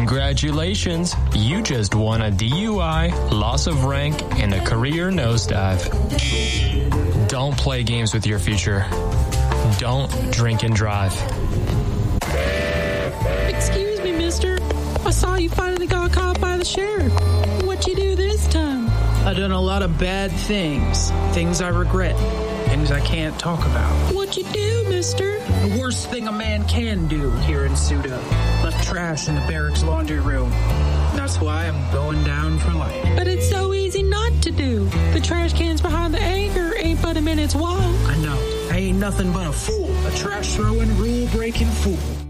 Congratulations, you just won a DUI, loss of rank, and a career nosedive. Don't play games with your future. Don't drink and drive. Excuse me, mister. I saw you finally got caught by the sheriff. What'd you do this time? I've done a lot of bad things. Things I regret. Things I can't talk about. What'd you do, mister? The worst thing a man can do here in Suda. Left trash in the barracks laundry room. That's why I'm going down for life. But it's so easy not to do. The trash cans behind the anchor ain't but a minute's walk. I know. I ain't nothing but a fool. A trash-throwing, rule-breaking fool.